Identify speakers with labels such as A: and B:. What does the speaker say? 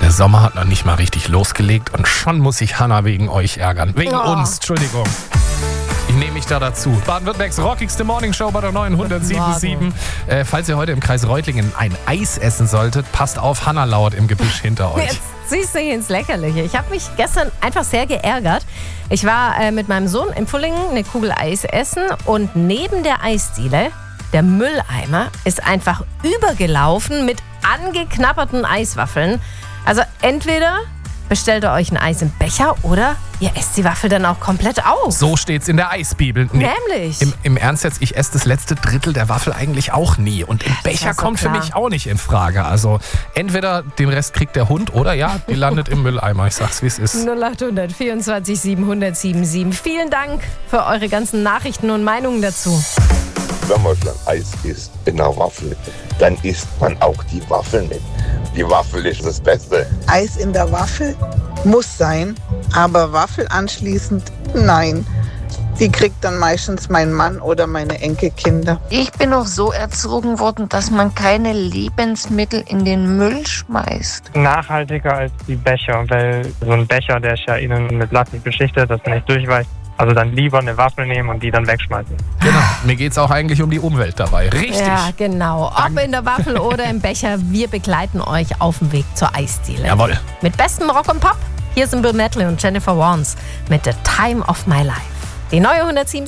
A: Der Sommer hat noch nicht mal richtig losgelegt und schon muss sich Hannah wegen euch ärgern. Wegen uns, Entschuldigung. Ich nehme mich da dazu. Baden-Württembergs rockigste Morningshow bei der neuen 107.7. Falls ihr heute im Kreis Reutlingen ein Eis essen solltet, passt auf, Hannah lauert im Gebüsch hinter euch.
B: Jetzt siehst du hier ins Lächerliche. Ich habe mich gestern einfach sehr geärgert. Ich war mit meinem Sohn in Pfullingen eine Kugel Eis essen und neben der Eisdiele, der Mülleimer, ist einfach übergelaufen mit angeknabberten Eiswaffeln. Also entweder bestellt ihr euch ein Eis im Becher oder ihr esst die Waffel dann auch komplett auf.
A: So steht's in der Eisbibel. Nee,
B: nämlich.
A: Im Ernst jetzt, ich esse das letzte Drittel der Waffel eigentlich auch nie. Und im Becher
B: so
A: kommt
B: klar.
A: für mich auch nicht in Frage. Also entweder den Rest kriegt der Hund oder ja, die landet im Mülleimer. Ich sag's, wie es ist.
B: 0800 24 700 77. Vielen Dank für eure ganzen Nachrichten und Meinungen dazu.
C: Wenn man schon Eis isst in einer Waffel, dann isst man auch die Waffel mit. Die Waffel ist das Beste.
D: Eis in der Waffel muss sein, aber Waffel anschließend nein. Die kriegt dann meistens mein Mann oder meine Enkelkinder.
E: Ich bin auch so erzogen worden, dass man keine Lebensmittel in den Müll schmeißt.
F: Nachhaltiger als die Becher, weil so ein Becher, der ist ja innen mit Lack beschichtet, dass man nicht durchweicht. Also dann lieber eine Waffel nehmen und die dann wegschmeißen.
A: Genau, mir geht's auch eigentlich um die Umwelt dabei. Richtig.
B: Ja, genau. Ob in der Waffel oder im Becher, wir begleiten euch auf dem Weg zur Eisdiele.
A: Jawohl.
B: Mit bestem Rock und Pop. Hier sind Bill Medley und Jennifer Warnes mit The Time of My Life. Die neue 107.